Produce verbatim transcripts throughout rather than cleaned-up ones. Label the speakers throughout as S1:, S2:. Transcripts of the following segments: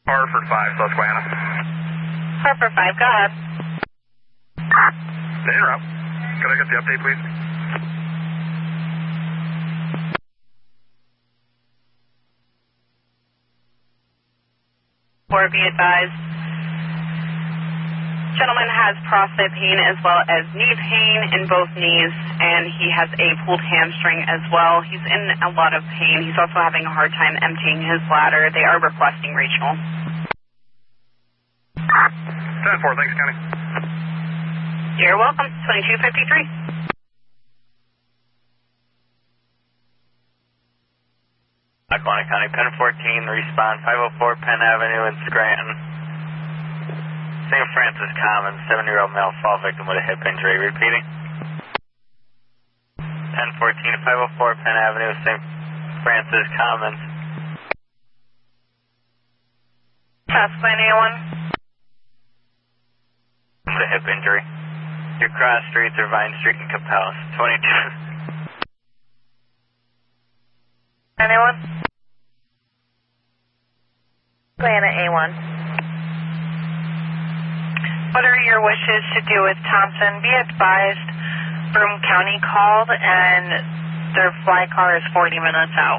S1: Hartford five, Susquehanna.
S2: Hartford five, go ahead.
S1: To interrupt, could I get the update, please?
S2: Or be advised, gentleman has prostate pain as well as knee pain in both knees, and he has a pulled hamstring as well. He's in a lot of pain. He's also having a hard time emptying his bladder. They are requesting regional.
S1: ten four, thanks, County.
S2: You're welcome. twenty-two fifty-three.
S3: Lackawanna County, Penn fourteen, response five oh four Penn Avenue in Scranton. Saint Francis Commons, seven-year-old male fall victim with a hip injury. Repeating. ten fourteen, five oh four Penn Avenue, Saint Francis Commons.
S2: Susquehanna A one.
S3: With a hip injury. Your cross streets are Vine Street and Capel. twenty-two.
S2: Anyone?
S4: Susquehanna A one.
S2: What are your wishes to do with Thompson? Be advised, Broome County called and their fly car is forty minutes out.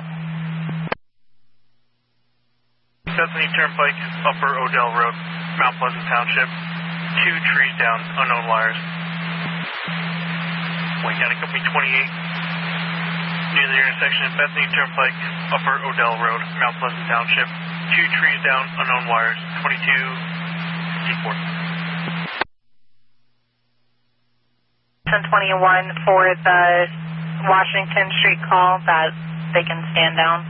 S5: Bethany Turnpike, Upper Odell Road, Mount Pleasant Township. Two trees down, unknown wires. Wayne County Company twenty-eight. Near the intersection of Bethany Turnpike, Upper Odell Road, Mount Pleasant Township. Two trees down, unknown wires. twenty-two fifty-four.
S2: twenty-one for the Washington Street call that they can stand down.